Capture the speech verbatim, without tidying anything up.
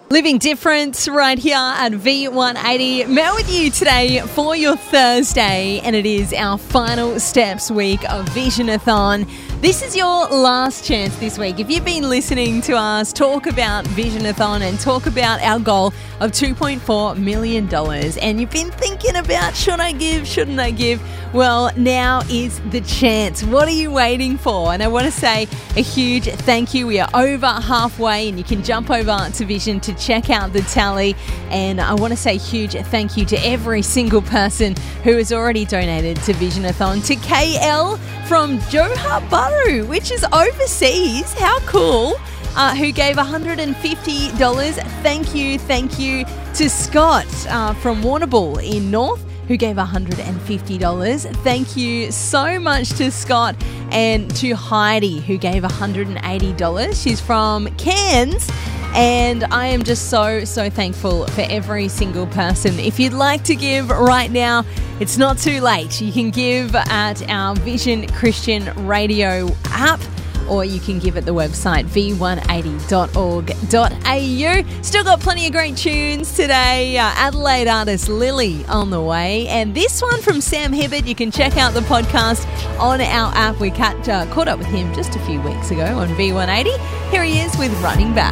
Living Different right here at V one eighty. Mel with you today for your Thursday, and it is our final steps week of Visionathon. This is your last chance this week. If you've been listening to us talk about Visionathon and talk about our goal of two point four million dollars, and you've been thinking about should I give, shouldn't I give, well, now is the chance. What are you waiting for? And I want to say a huge thank you. We are over halfway, and you can jump over to Vision to check out the tally. And I want to say a huge thank you to every single person who has already donated to Visionathon. To K L from Johor Bahru, which is overseas. How cool. Uh, who gave one hundred fifty dollars. Thank you, thank you to Scott uh, from Warrnambool in North, who gave one hundred fifty dollars. Thank you so much to Scott, and to Heidi, who gave one hundred eighty dollars. She's from Cairns, and I am just so, so thankful for every single person. If you'd like to give right now, it's not too late. You can give at our Vision Christian Radio app, or you can give at the website v one eighty dot org dot a u. Still got plenty of great tunes today. Uh, Adelaide artist Lily on the way. And this one from Sam Hibbert, you can check out the podcast on our app. We catch, uh, caught up with him just a few weeks ago on V one eighty. Here he is with Running Back.